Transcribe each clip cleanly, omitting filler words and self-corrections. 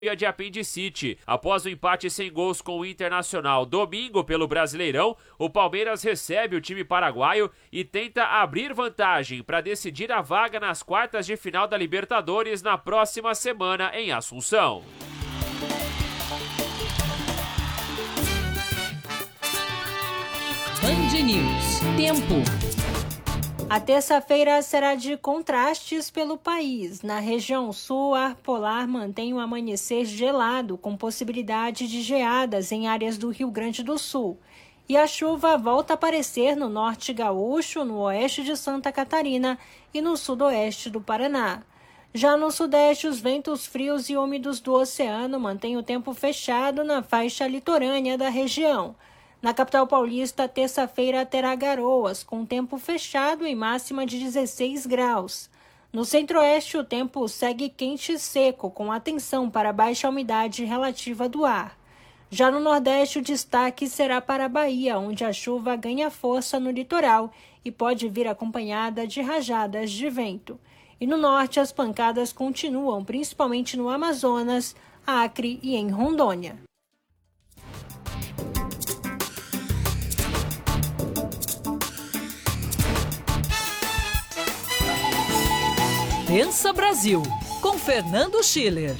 de apendicite. Após o empate sem gols com o Internacional domingo pelo Brasileirão, o Palmeiras recebe o time paraguaio e tenta abrir vantagem para decidir a vaga nas quartas de final da Libertadores na próxima semana em Assunção. Band News. Tempo. A terça-feira será de contrastes pelo país. Na região sul, o ar polar mantém um amanhecer gelado, com possibilidade de geadas em áreas do Rio Grande do Sul. E a chuva volta a aparecer no norte gaúcho, no oeste de Santa Catarina e no sudoeste do Paraná. Já no sudeste, os ventos frios e úmidos do oceano mantêm o tempo fechado na faixa litorânea da região. Na capital paulista, terça-feira terá garoas, com tempo fechado e máxima de 16 graus. No centro-oeste, o tempo segue quente e seco, com atenção para a baixa umidade relativa do ar. Já no nordeste, o destaque será para a Bahia, onde a chuva ganha força no litoral e pode vir acompanhada de rajadas de vento. E no norte, as pancadas continuam, principalmente no Amazonas, Acre e em Rondônia. Pensa Brasil, com Fernando Schiller.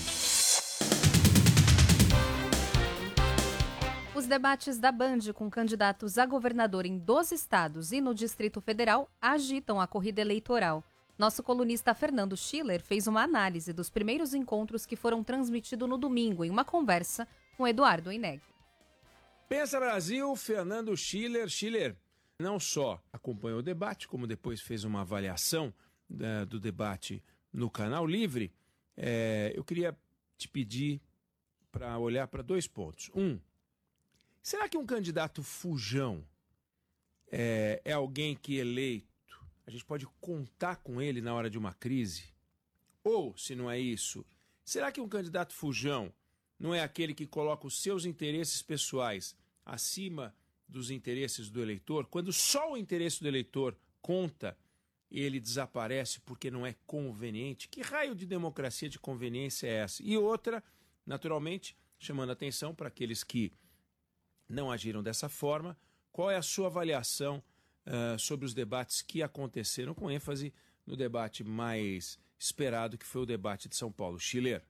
Os debates da Band com candidatos a governador em 12 estados e no Distrito Federal agitam a corrida eleitoral. Nosso colunista Fernando Schiller fez uma análise dos primeiros encontros que foram transmitidos no domingo em uma conversa com Eduardo Oineg. Pensa Brasil, Fernando Schiller. Schiller não só acompanhou o debate, como depois fez uma avaliação do debate no Canal Livre. Eu queria te pedir para olhar para 2 pontos. Será que um candidato fujão é alguém que eleito a gente pode contar com ele na hora de uma crise? Ou, se não é isso, será que um candidato fujão não é aquele que coloca os seus interesses pessoais acima dos interesses do eleitor? Quando só o interesse do eleitor conta, ele desaparece porque não é conveniente? Que raio de democracia de conveniência é essa? E outra, naturalmente, chamando atenção para aqueles que não agiram dessa forma, qual é a sua avaliação sobre os debates que aconteceram, com ênfase no debate mais esperado, que foi o debate de São Paulo? Schiller.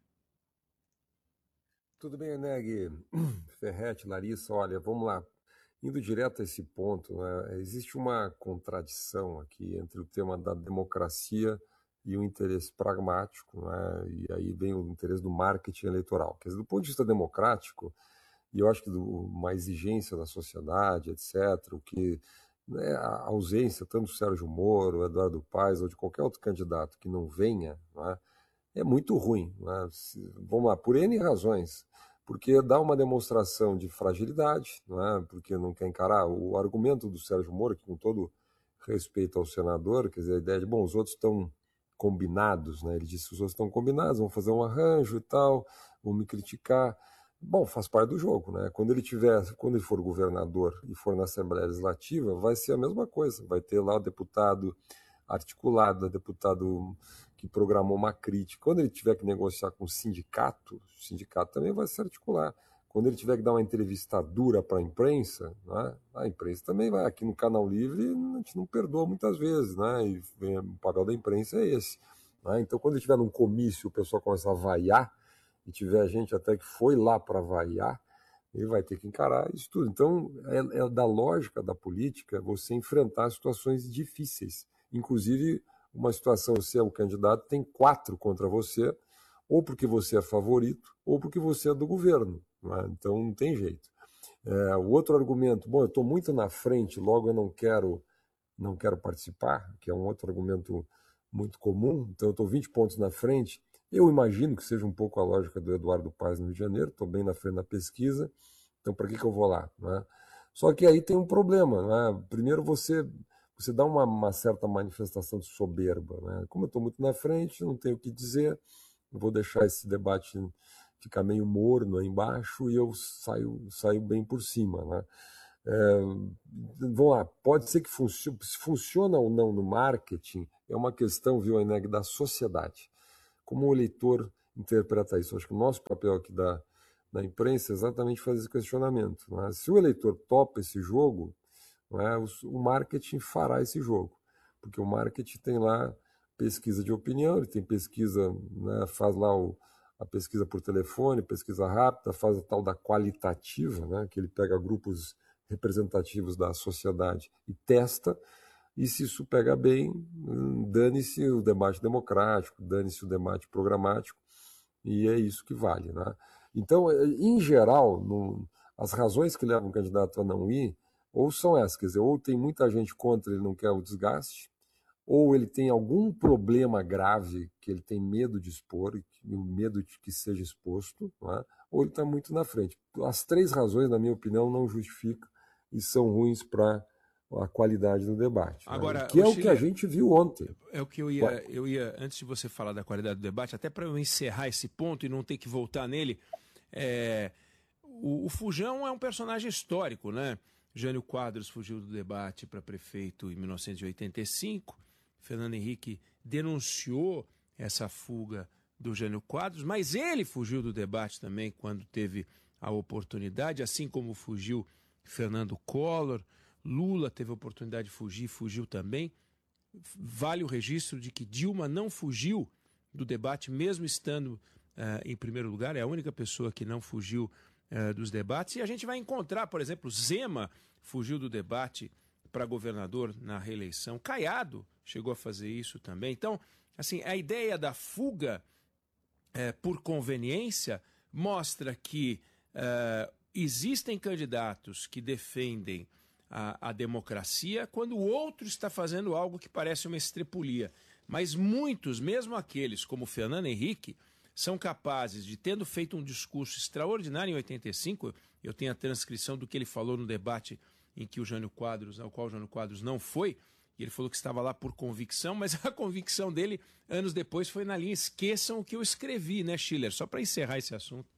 Tudo bem, Neg, Ferretti, Larissa, olha, vamos lá. Indo direto a esse ponto, né, existe uma contradição aqui entre o tema da democracia e o interesse pragmático, né, e aí vem o interesse do marketing eleitoral. Quer dizer, do ponto de vista democrático, e eu acho que uma exigência da sociedade, etc., o que, né, a ausência tanto do Sérgio Moro, Eduardo Paes ou de qualquer outro candidato que não venha, né, é muito ruim. Né, vamos lá, por N razões. Porque dá uma demonstração de fragilidade, né? Porque não quer encarar o argumento do Sérgio Moro, que com todo respeito ao senador, quer dizer, a ideia de, bom, os outros estão combinados, né? Ele disse, os outros estão combinados, vão fazer um arranjo e tal, vão me criticar. Bom, faz parte do jogo, né? Quando ele for governador e for na Assembleia Legislativa, vai ser a mesma coisa, vai ter lá o deputado articulado, deputado que programou uma crítica. Quando ele tiver que negociar com o sindicato também vai se articular. Quando ele tiver que dar uma entrevista dura para a imprensa, né, a imprensa também vai. Aqui no Canal Livre a gente não perdoa muitas vezes, né, e o papel da imprensa é esse. Né, então, quando ele estiver num comício o pessoal começa a vaiar, e tiver gente até que foi lá para vaiar, ele vai ter que encarar isso tudo. Então, é da lógica da política você enfrentar situações difíceis. Inclusive, uma situação, você é o candidato, tem 4 contra você, ou porque você é favorito, ou porque você é do governo. Né? Então, não tem jeito. O outro argumento, bom, eu estou muito na frente, logo eu não quero participar, que é um outro argumento muito comum, então eu estou 20 pontos na frente. Eu imagino que seja um pouco a lógica do Eduardo Paes no Rio de Janeiro, estou bem na frente na pesquisa, então para que eu vou lá? Né? Só que aí tem um problema. Né? Primeiro você dá uma certa manifestação de soberba. Né? Como eu estou muito na frente, não tenho o que dizer, eu vou deixar esse debate ficar meio morno aí embaixo e eu saio bem por cima. Né? Vamos lá, pode ser que se funciona ou não no marketing, é uma questão, viu, Eneg, da sociedade. Como o eleitor interpreta isso. Acho que o nosso papel aqui da imprensa é exatamente fazer esse questionamento. Né? Se o eleitor topa esse jogo, né, o marketing fará esse jogo, porque o marketing tem lá pesquisa de opinião, ele tem pesquisa, né, faz lá a pesquisa por telefone, pesquisa rápida, faz a tal da qualitativa, né, que ele pega grupos representativos da sociedade e testa, e se isso pega bem, dane-se o debate democrático, dane-se o debate programático, e é isso que vale. Né? Então, em geral, as razões que levam o candidato a não ir, ou são essas, quer dizer, ou tem muita gente contra, ele não quer o desgaste, ou ele tem algum problema grave que ele tem medo de expor, medo de que seja exposto, né? Ou ele está muito na frente. As três razões, na minha opinião, não justificam e são ruins para a qualidade do debate. Agora, né? Que é o que a gente viu ontem. É o que eu ia, antes de você falar da qualidade do debate, até para eu encerrar esse ponto e não ter que voltar nele, o Fujão é um personagem histórico, né? Jânio Quadros fugiu do debate para prefeito em 1985, Fernando Henrique denunciou essa fuga do Jânio Quadros, mas ele fugiu do debate também quando teve a oportunidade, assim como fugiu Fernando Collor, Lula teve a oportunidade de fugir, fugiu também. Vale o registro de que Dilma não fugiu do debate, mesmo estando em primeiro lugar, é a única pessoa que não fugiu dos debates. E a gente vai encontrar, por exemplo, Zema fugiu do debate para governador na reeleição. Caiado chegou a fazer isso também. Então, assim, a ideia da fuga por conveniência mostra que existem candidatos que defendem a democracia quando o outro está fazendo algo que parece uma estrepulia. Mas muitos, mesmo aqueles como Fernando Henrique, são capazes de, tendo feito um discurso extraordinário em 85, eu tenho a transcrição do que ele falou no debate em que ao qual o Jânio Quadros não foi, e ele falou que estava lá por convicção, mas a convicção dele, anos depois, foi na linha esqueçam o que eu escrevi, né, Schiller? Só para encerrar esse assunto.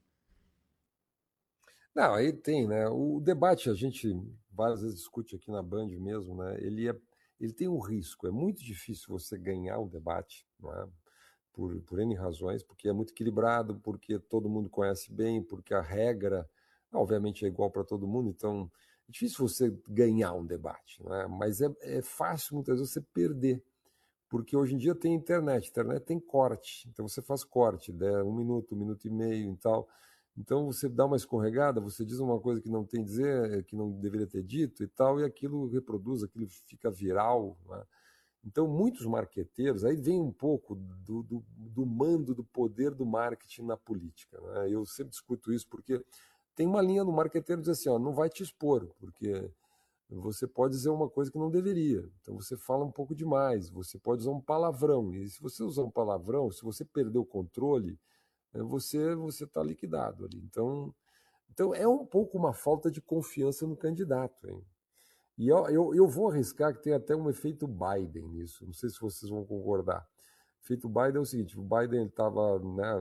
Não, aí tem, né? O debate, a gente várias vezes discute aqui na Band mesmo, né? Ele tem um risco, é muito difícil você ganhar um debate, não é? Por N razões, porque é muito equilibrado, porque todo mundo conhece bem, porque a regra, obviamente, é igual para todo mundo, então é difícil você ganhar um debate, não é? Mas é fácil muitas vezes você perder, porque hoje em dia tem internet tem corte, então você faz corte, 1 minuto, 1 minuto e meio e tal. Então você dá uma escorregada, você diz uma coisa que não tem a dizer, que não deveria ter dito e tal, e aquilo reproduz, aquilo fica viral. Né? Então muitos marqueteiros, aí vem um pouco do mando, do poder do marketing na política. Né? Eu sempre discuto isso porque tem uma linha no marqueteiro que diz assim, ó, não vai te expor, porque você pode dizer uma coisa que não deveria. Então você fala um pouco demais, você pode usar um palavrão, e se você usar um palavrão, se você perder o controle, você está liquidado ali. Então é um pouco uma falta de confiança no candidato. Hein? E eu vou arriscar que tem até um efeito Biden nisso. Não sei se vocês vão concordar. O efeito Biden é o seguinte, o Biden estava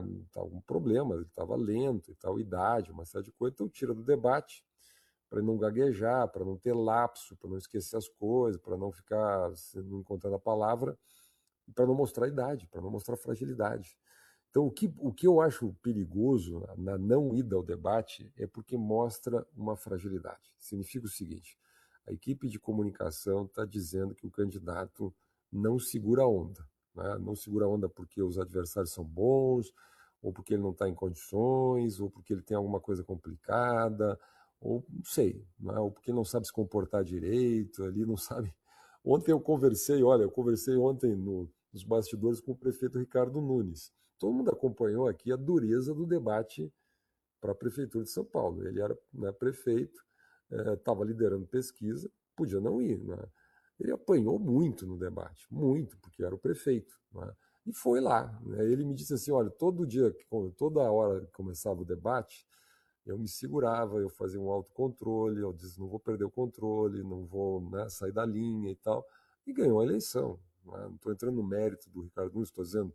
com problemas, ele estava lento e tal, idade, uma série de coisas, então tira do debate para não gaguejar, para não ter lapso, para não esquecer as coisas, para não ficar não encontrando a palavra, para não mostrar idade, para não mostrar fragilidade. Então, o que eu acho perigoso na não ida ao debate é porque mostra uma fragilidade. Significa o seguinte, a equipe de comunicação está dizendo que o candidato não segura a onda. Né? Não segura a onda porque os adversários são bons, ou porque ele não está em condições, ou porque ele tem alguma coisa complicada, ou não sei, né? Ou porque não sabe se comportar direito, ali não sabe... Ontem eu conversei ontem nos bastidores com o prefeito Ricardo Nunes. Todo mundo acompanhou aqui a dureza do debate para a Prefeitura de São Paulo. Ele era prefeito, estava liderando pesquisa, podia não ir. Né? Ele apanhou muito no debate, muito, porque era o prefeito. Né? E foi lá. Né? Ele me disse assim, olha, toda hora que começava o debate, eu me segurava, eu fazia um autocontrole, eu disse, não vou perder o controle, não vou sair da linha e tal. E ganhou a eleição. Não estou entrando no mérito do Ricardo Nunes, estou dizendo...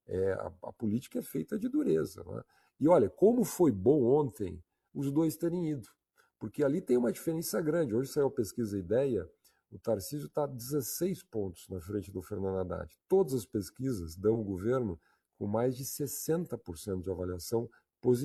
a política é feita de dureza. Né? E olha, como foi bom ontem os dois terem ido, porque ali tem uma diferença grande. Hoje saiu a pesquisa Ideia, o Tarcísio está 16 pontos na frente do Fernando Haddad. Todas as pesquisas dão o governo com mais de 60% de avaliação